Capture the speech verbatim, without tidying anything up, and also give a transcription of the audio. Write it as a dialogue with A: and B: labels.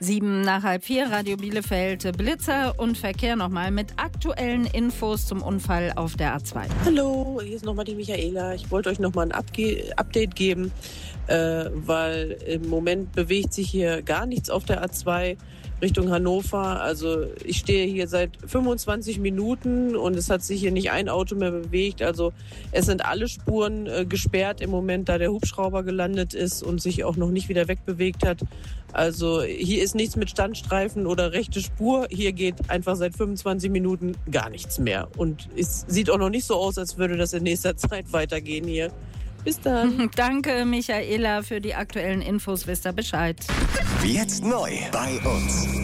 A: Sieben nach halb vier, Radio Bielefeld, Blitzer und Verkehr nochmal mit aktuellen Infos zum Unfall auf der A zwei.
B: Hallo, hier ist nochmal die Michaela. Ich wollte euch nochmal ein Abge- Update geben, äh, weil im Moment bewegt sich hier gar nichts auf der A zwei Richtung Hannover. Also ich stehe hier seit fünfundzwanzig Minuten und es hat sich hier nicht ein Auto mehr bewegt. Also es sind alle Spuren äh, gesperrt im Moment, da der Hubschrauber gelandet ist und sich auch noch nicht wieder wegbewegt hat. Also hier ist nichts mit Standstreifen oder rechte Spur. Hier geht einfach seit fünfundzwanzig Minuten gar nichts mehr. Und es sieht auch noch nicht so aus, als würde das in nächster Zeit weitergehen hier. Bis dann.
A: Danke, Michaela, für die aktuellen Infos. Wisst ihr Bescheid.
C: Jetzt neu bei uns.